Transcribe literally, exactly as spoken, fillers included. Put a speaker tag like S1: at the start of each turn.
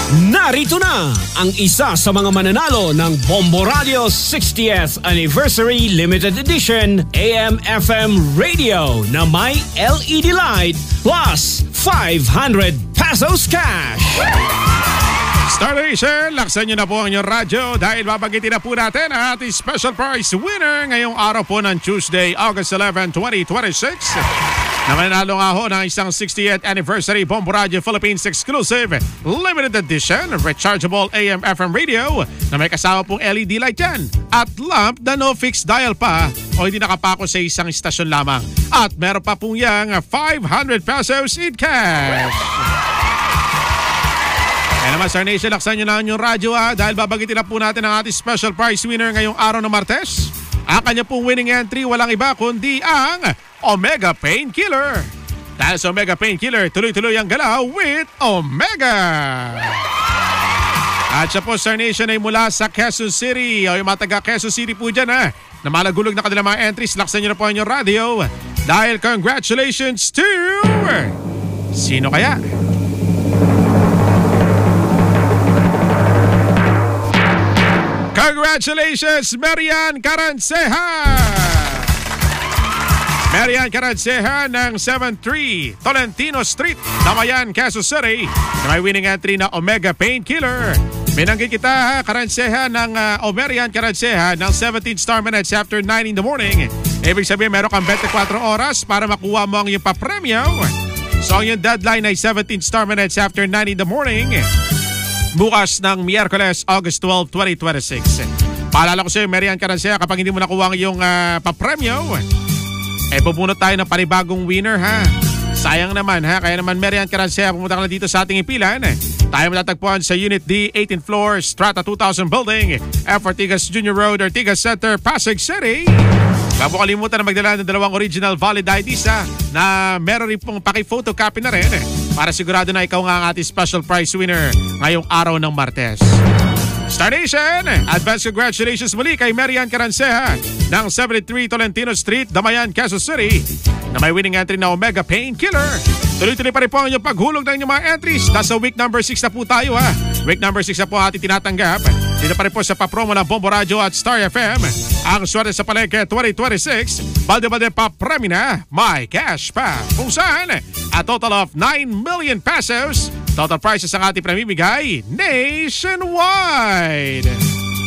S1: Narito na ang isa sa mga mananalo ng Bombo Radio sixtieth Anniversary Limited Edition A M F M Radio na may L E D light plus five hundred pesos cash.
S2: Star Nation, laksan nyo na po ang inyong radyo dahil babanggitin na po natin ang ating special prize winner ngayong araw po ng Tuesday, August eleventh, twenty twenty-six. Na mananalo nga ho ng isang sixtieth Anniversary Bombo Radio Philippines Exclusive Limited Edition Rechargeable A M F M Radio na may kasama pong L E D light dyan at lamp na no fixed dial pa o hindi nakapako sa isang istasyon lamang. At meron pa pong yang five hundred pesos in cash. Kaya naman, Star Nation, laksan nyo na ang inyong radyo ha dahil babanggitin na po natin ang ating special prize winner ngayong araw ng Martes. Ang kanya pong winning entry walang iba kundi ang Omega Painkiller. Dahil sa Omega Painkiller, tuloy-tuloy ang galaw with Omega. At siya po, Star Nation, ay mula sa Quezon City. O yung mga taga Quezon City po dyan ha. Na malagulog na kanilang mga entries, laksan nyo na po ang inyong radio. Dahil congratulations to... Sino kaya? Congratulations, Marian Caranceja! Marian Caranceja ng seven three Tolentino Street, Damayan, Quezon City, na may winning entry na Omega Painkiller. Binanggit kita ha, Caranceja ng uh, Omerian Caranceja ng seventeen star minutes after nine in the morning. Ibig sabihin meron kang twenty-four oras para makuha mo ang iyong papremyo. So ang iyong deadline ay seventeen star minutes after nine in the morning. Bukas ng Miyerkules, August twelfth, twenty twenty-six. Paalala ko sa iyo, Marian Caranceja, kapag hindi mo nakuha ang iyong uh, papremyo, eh bubunot tayo ng panibagong winner ha. Sayang naman ha. Kaya naman, Marian Caranceja, pumunta ka na dito sa ating ipilan. Tayo matatagpuan sa Unit D, eighteenth floor, Strata two thousand Building, F. Ortigas Junior Road, Ortigas Center, Pasig City. Huwag mo kalimutan na magdala ng dalawang original valid I Ds ha, na meron rin pong paki-photocopy na rin para sigurado na ikaw nga ang ating special prize winner ngayong araw ng Martes. Star Nation, advance congratulations muli kay Marian Caranceja ng seventy-three Tolentino Street, Damayan, Quezon City, na may winning entry na Omega Painkiller. Tuloy-tuloy pa rin po ang inyong paghulog ng inyong mga entries. Nasa week number six na po tayo ha. Week number six na po ating tinatanggap. Dito pa rin po sa papromo ng Bombo Radio at Star F M. Ang swerte sa palengke twenty twenty-six, balde-balde pa premi na, may cash pa. Kung saan, a total of nine million pesos. Total prices ang ating pamimigay nationwide.